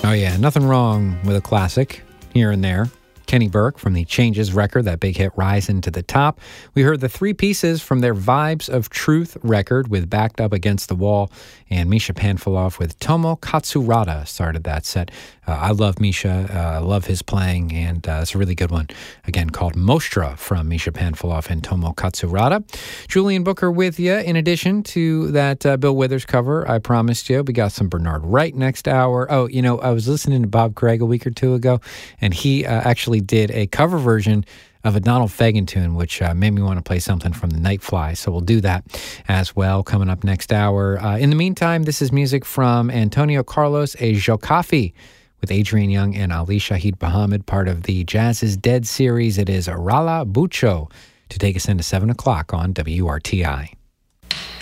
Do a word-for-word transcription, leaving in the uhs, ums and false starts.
Oh, yeah. Nothing wrong with a classic here and there. Kenny Burke from the Changes record, that big hit Rising to the Top. We heard the three pieces from their Vibes of Truth record with Backed Up Against the Wall, and Misha Panfilov with Tomo Katsurada started that set. Uh, I love Misha. I uh, love his playing, and uh, it's a really good one, again, called Mostra from Misha Panfilov and Tomo Katsurada. Julian Booker with you. In addition to that uh, Bill Withers cover I promised you, we got some Bernard Wright next hour. Oh, you know, I was listening to Bob Craig a week or two ago, and he uh, actually did a cover version of a Donald Fagen tune, which uh, made me want to play something from the Nightfly. So we'll do that as well coming up next hour. Uh, in the meantime, this is music from Antonio Carlos A. Jocafi with Adrian Young and Ali Shaheed Muhammad, part of the Jazz is Dead series. It is Arala Bucho to take us into seven o'clock on W R T I.